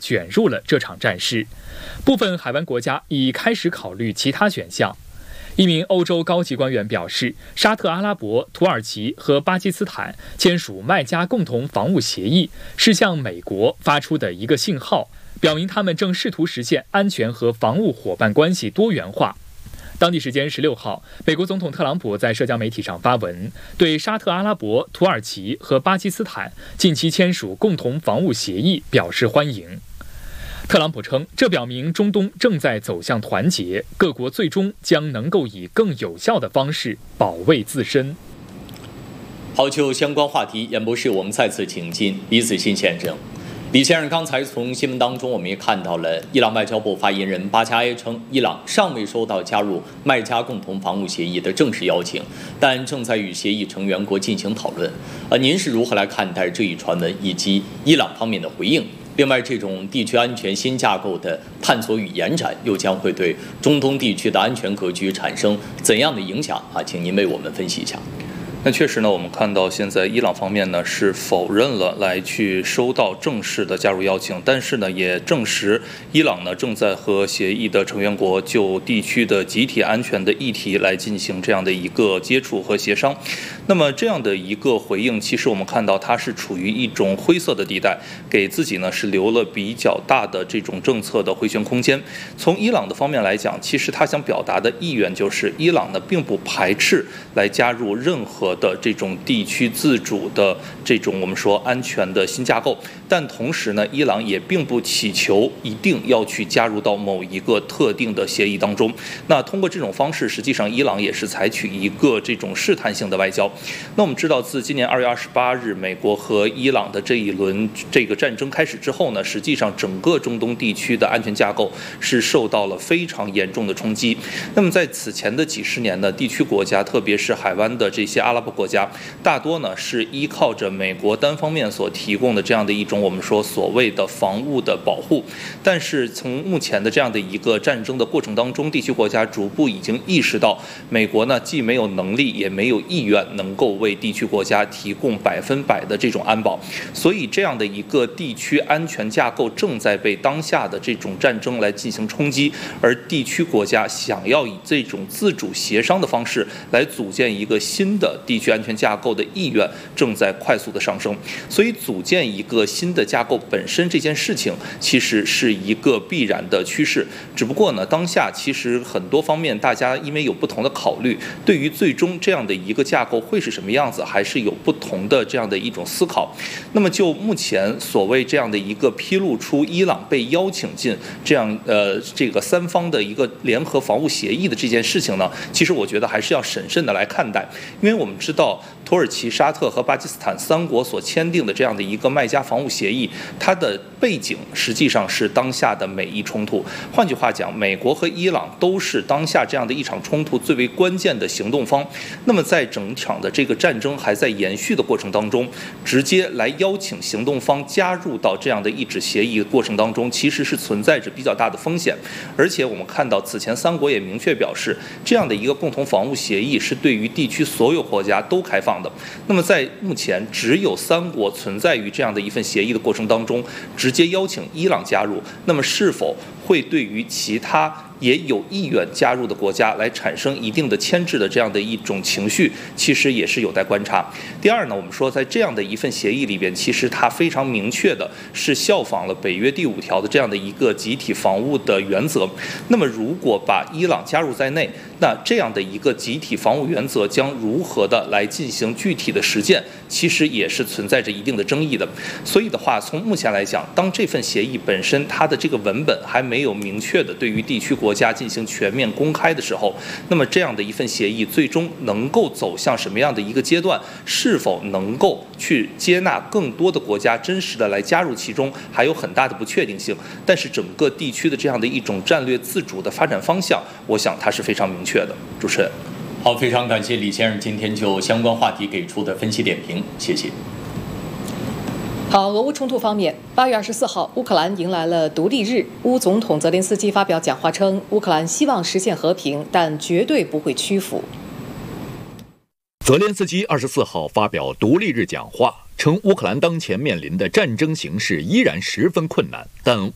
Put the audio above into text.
卷入了这场战事。部分海湾国家已开始考虑其他选项。一名欧洲高级官员表示，沙特阿拉伯、土耳其和巴基斯坦签署麦加共同防务协议，是向美国发出的一个信号，表明他们正试图实现安全和防务伙伴关系多元化。当地时间16号，美国总统特朗普在社交媒体上发文，对沙特阿拉伯、土耳其和巴基斯坦近期签署共同防务协议表示欢迎。特朗普称，这表明中东正在走向团结，各国最终将能够以更有效的方式保卫自身。 好，就相关话题，演播室我们再次请进李子欣先生。李先生，刚才从新闻当中我们也看到了，伊朗外交部发言人巴加埃称，伊朗尚未收到加入麦加共同防务协议的正式邀请，但正在与协议成员国进行讨论。您是如何来看待这一传闻以及伊朗方面的回应？另外，这种地区安全新架构的探索与延展，又将会对中东地区的安全格局产生怎样的影响？请您为我们分析一下。 那确实呢，我们看到现在伊朗方面呢是否认了来去收到正式的加入邀请，但是呢也证实伊朗呢正在和协议的成员国就地区的集体安全的议题来进行这样的一个接触和协商。那么这样的一个回应，其实我们看到它是处于一种灰色的地带，给自己呢是留了比较大的这种政策的回旋空间。从伊朗的方面来讲，其实他想表达的意愿就是伊朗呢并不排斥来加入任何的这种地区自主的这种我们说安全的新架构，但同时呢，伊朗也并不祈求一定要去加入到某一个特定的协议当中。那通过这种方式，实际上伊朗也是采取一个这种试探性的外交。那我们知道，自今年2月28日美国和伊朗的这一轮这个战争开始之后呢，实际上整个中东地区的安全架构是受到了非常严重的冲击。那么在此前的几十年呢，地区国家，特别是海湾的这些阿拉伯国家，大多呢是依靠着美国单方面所提供的这样的一种我们说所谓的防务的保护。但是从目前的这样的一个战争的过程当中，地区国家逐步已经意识到，美国呢既没有能力也没有意愿能够为地区国家提供100%的这种安保，所以这样的一个地区安全架构正在被当下的这种战争来进行冲击，而地区国家想要以这种自主协商的方式来组建一个新的地区安全架构的意愿正在快速的上升。所以组建一个新的架构本身这件事情其实是一个必然的趋势，只不过呢当下其实很多方面大家因为有不同的考虑，对于最终这样的一个架构会是什么样子还是有不同的这样的一种思考。那么就目前所谓这样的一个披露出伊朗被邀请进这样这个三方的一个联合防务协议的这件事情呢，其实我觉得还是要审慎的来看待。因为我们知道土耳其、沙特和巴基斯坦三国所签订的这样的一个麦加防务协议，它的背景实际上是当下的美伊冲突。换句话讲，美国和伊朗都是当下这样的一场冲突最为关键的行动方。那么在整场的这个战争还在延续的过程当中，直接来邀请行动方加入到这样的一纸协议的过程当中，其实是存在着比较大的风险。而且我们看到此前三国也明确表示，这样的一个共同防务协议是对于地区所有国家都开放的。那么在目前只有三国存在于这样的一份协议的过程当中，直接邀请伊朗加入，那么是否会对于其他也有意愿加入的国家来产生一定的牵制的这样的一种情绪，其实也是有待观察。第二呢，我们说在这样的一份协议里边，其实它非常明确的是效仿了北约第5条的这样的一个集体防务的原则。那么如果把伊朗加入在内，那这样的一个集体防务原则将如何的来进行具体的实践，其实也是存在着一定的争议的。所以的话，从目前来讲，当这份协议本身它的这个文本还没有明确的对于地区国家进行全面公开的时候，那么这样的一份协议最终能够走向什么样的一个阶段，是否能够去接纳更多的国家真实的来加入其中，还有很大的不确定性。但是整个地区的这样的一种战略自主的发展方向，我想它是非常明确的。主持人， 好，非常感谢李先生今天就相关话题给出的分析点评，谢谢。 好，俄乌冲突方面，8月24号，乌克兰迎来了独立日。乌总统泽连斯基发表讲话称，乌克兰希望实现和平，但绝对不会屈服。 泽连斯基24号发表独立日讲话，称乌克兰当前面临的战争形势依然十分困难，但